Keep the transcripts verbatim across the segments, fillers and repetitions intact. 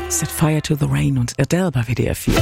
Set Fire to the Rain und Adele bei W D R vier.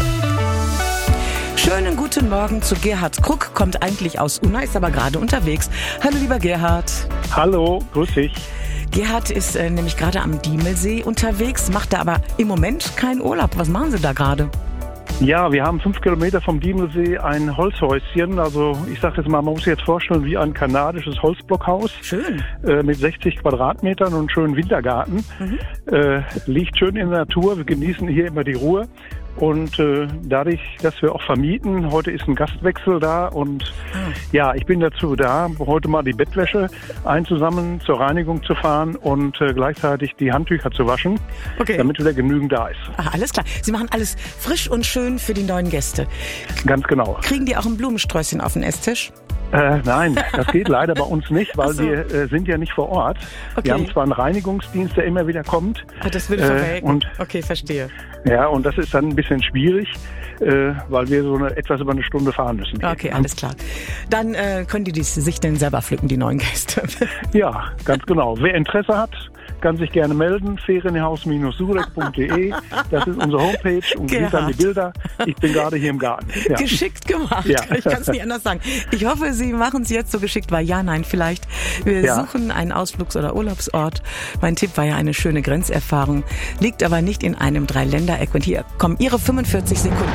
Schönen guten Morgen zu Gerhard Kruk, kommt eigentlich aus Unna, ist aber gerade unterwegs. Hallo lieber Gerhard. Hallo, grüß dich. Gerhard ist äh, nämlich gerade am Diemelsee unterwegs, macht da aber im Moment keinen Urlaub. Was machen Sie da gerade? Ja, wir haben fünf Kilometer vom Diemelsee ein Holzhäuschen. Also ich sage jetzt mal, man muss sich jetzt vorstellen wie ein kanadisches Holzblockhaus. Schön. Äh, mit sechzig Quadratmetern und einem schönen Wintergarten. Mhm. Äh, liegt schön in der Natur. Wir genießen hier immer die Ruhe. Und äh, dadurch, dass wir auch vermieten, heute ist ein Gastwechsel da und ah. ja, ich bin dazu da, heute mal die Bettwäsche einzusammeln, zur Reinigung zu fahren und äh, gleichzeitig die Handtücher zu waschen, okay. damit wieder genügend da ist. Ach, alles klar. Sie machen alles frisch und schön für die neuen Gäste. Ganz genau. Kriegen die auch ein Blumensträußchen auf den Esstisch? Äh, nein, das geht leider bei uns nicht, weil so. wir äh, sind ja nicht vor Ort. Okay. Wir haben zwar einen Reinigungsdienst, der immer wieder kommt. Oh, das würde verwelken. Äh, und, okay, verstehe. Ja, und das ist dann ein bisschen schwierig, äh, weil wir so eine, etwas über eine Stunde fahren müssen. Okay, alles klar. Dann äh, können die, die sich denn selber pflücken, die neuen Gäste. Ja, ganz genau. Wer Interesse hat, kann sich gerne melden. ferienhaus Bindestrich surek punkt de. Das ist unsere Homepage und sieht dann die Bilder. Ich bin gerade hier im Garten. Ja. Geschickt gemacht. Ja. Ich kann es nicht anders sagen. Ich hoffe, Sie machen es jetzt so geschickt, weil ja, nein, vielleicht. Wir ja. suchen einen Ausflugs- oder Urlaubsort. Mein Tipp war ja eine schöne Grenzerfahrung, liegt aber nicht in einem Dreiländereck. Und hier kommen Ihre fünfundvierzig Sekunden.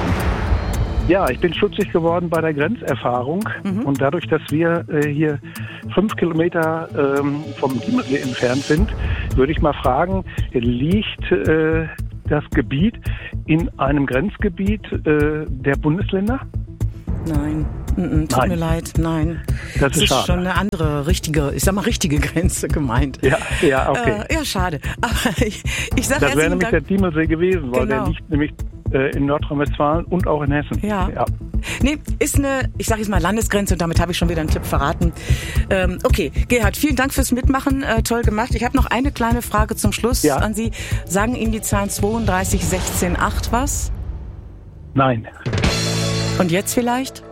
Ja, ich bin stutzig geworden bei der Grenzerfahrung mhm. und dadurch, dass wir äh, hier fünf Kilometer ähm, vom Diemelsee entfernt sind, würde ich mal fragen, liegt äh, das Gebiet in einem Grenzgebiet äh, der Bundesländer? Nein, mm-mm, tut nein. mir leid, nein. Das, das ist, ist schon eine andere, richtige, ich sag mal richtige Grenze gemeint. Ja, ja, okay. Äh, ja, schade. Aber ich, ich sag Das wäre nämlich Dank. der Diemelsee gewesen, weil genau. der liegt nämlich äh, in Nordrhein-Westfalen und auch in Hessen. Ja. ja. Nee, ist eine, ich sage jetzt mal Landesgrenze und damit habe ich schon wieder einen Tipp verraten. Ähm, okay, Gerhard, vielen Dank fürs Mitmachen, äh, toll gemacht. Ich habe noch eine kleine Frage zum Schluss ja. an Sie. Sagen Ihnen die Zahlen zweiunddreißig, sechzehn, acht was? Nein. Und jetzt vielleicht?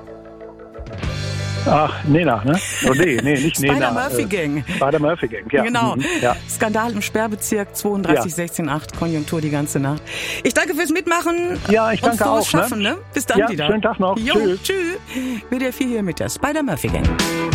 Ach, Nena, ne? Oh, nee, nee, nicht Nena. Spider-Murphy-Gang. Äh, Spider-Murphy-Gang, ja. Genau. Mhm, ja. Skandal im Sperrbezirk zweiunddreißig, sechzehn, acht, Konjunktur die ganze Nacht. Ich danke fürs Mitmachen. Ja, ich danke auch. Schaffen, ne? ne? Bis dann ja, wieder. Schönen Tag noch. Jo, tschüss. Tschüss. W D R vier hier mit der Spider-Murphy-Gang.